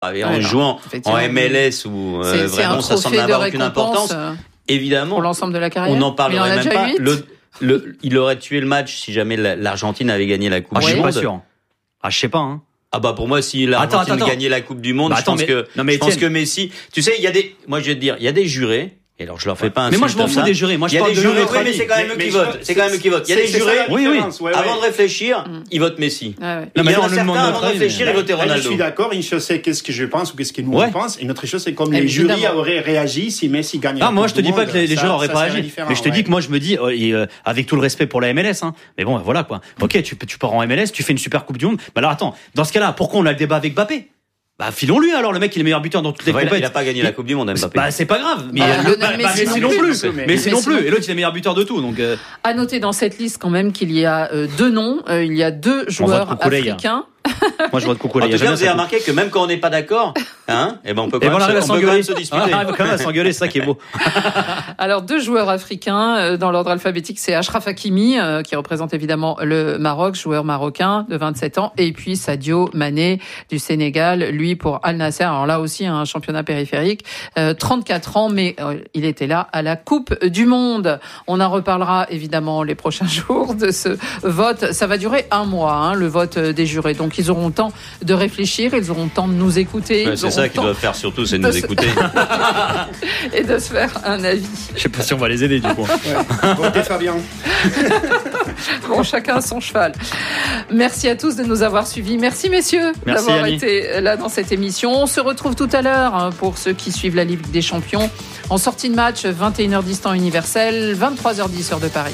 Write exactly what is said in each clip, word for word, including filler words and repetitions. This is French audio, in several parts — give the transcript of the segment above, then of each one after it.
Et en ouais, jouant en M L S où euh, vraiment ça semble n'avoir aucune importance, euh, évidemment, pour l'ensemble de la carrière. On n'en parlerait même pas. Le, le, il aurait tué le match si jamais l'Argentine avait gagné la Coupe ah, du Monde. Monde. Je suis pas sûr. Ah, je sais pas. Hein. Ah bah pour moi, si l'Argentine gagnait la Coupe du Monde, bah, attends, je pense mais, que non, mais je pense que Messi. Tu sais, il y a des. Moi, je vais te dire, il y a des jurés. Et alors je leur fais pas un. Mais moi je m'en fous des jurés. Moi je parle de jurés. Oui, mais c'est quand même eux qui votent. C'est quand même eux qui votent. Il y a des jurés. Oui, oui. Avant de réfléchir, ils votent Messi. Ah ouais. Il y en a certains avant de réfléchir, ils votent Ronaldo. Je suis d'accord. Une chose c'est qu'est-ce que je pense ou qu'est-ce que nous on pense. Et une autre chose c'est comme les jurys auraient réagi si Messi gagnait. Ah moi je te dis pas que les jurys auraient pas réagi. Mais je te dis que moi je me dis avec tout le respect pour la M L S. Mais bon voilà quoi. Ok tu tu pars en M L S, tu fais une super Coupe du Monde. Bah alors attends. Dans ce cas-là, pourquoi on a le débat avec Mbappé? Bah filons-lui alors, le mec il est meilleur buteur dans toutes les compétitions. Il a pas gagné la Coupe du Monde, Mbappé. Bah c'est pas grave. Mais bah, le, bah, bah, Messi non plus. Messi non plus. Et l'autre il est meilleur buteur de tout. Donc. Euh... À noter dans cette liste quand même qu'il y a euh, deux noms. Euh, il y a deux joueurs africains. Moi je vote coucou. En tout cas, vous avez remarqué que même quand on n'est pas d'accord, hein, et ben on peut quand, même, se, on peut quand même se disputer. Ah, on peut quand même s'engueuler, c'est ça qui est beau. Alors deux joueurs africains euh, dans l'ordre alphabétique, c'est Achraf Hakimi euh, qui représente évidemment le Maroc, joueur marocain de vingt-sept ans, et puis Sadio Mané du Sénégal, lui pour Al Nassr. Alors là aussi un championnat périphérique, euh, trente-quatre ans, mais euh, il était là à la Coupe du Monde. On en reparlera évidemment les prochains jours de ce vote. Ça va durer un mois, hein, le vote des jurés. Donc ils auront le temps de réfléchir, ils auront le temps de nous écouter. Ouais, c'est ça qu'ils doivent faire surtout, c'est de nous se... écouter. Et de se faire un avis. Je sais pas si on va les aider du coup. Ouais. Votez Fabien. Bon, chacun a son cheval. Merci à tous de nous avoir suivis. Merci messieurs Merci, d'avoir Annie. été là dans cette émission. On se retrouve tout à l'heure pour ceux qui suivent la Ligue des Champions. En sortie de match, vingt et une heures dix temps universel, vingt-trois heures dix heure de Paris.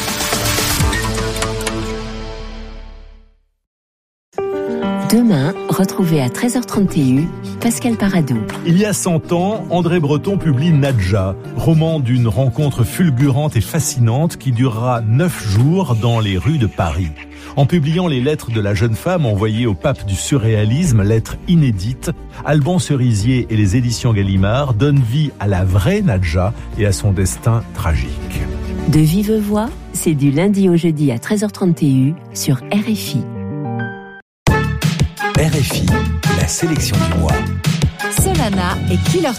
Demain, retrouvez à treize heures trente et un Pascal Paradou. Il y a cent ans, André Breton publie Nadja, roman d'une rencontre fulgurante et fascinante qui durera neuf jours dans les rues de Paris. En publiant les lettres de la jeune femme envoyées au pape du surréalisme, lettres inédites, Alban Cerisier et les éditions Gallimard donnent vie à la vraie Nadja et à son destin tragique. De vive voix, c'est du lundi au jeudi à treize heures trente et un sur R F I. R F I, la sélection du mois. Solana et Killer